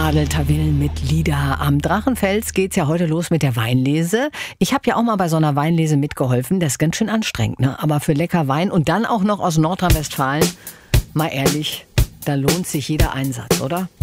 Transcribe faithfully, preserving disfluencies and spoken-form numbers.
Adel Tawil mit Lieder. Am Drachenfels geht's ja heute los mit der Weinlese. Ich habe ja auch mal bei so einer Weinlese mitgeholfen. Das ist ganz schön anstrengend, ne? Aber für lecker Wein und dann auch noch aus Nordrhein-Westfalen, mal ehrlich, da lohnt sich jeder Einsatz, oder?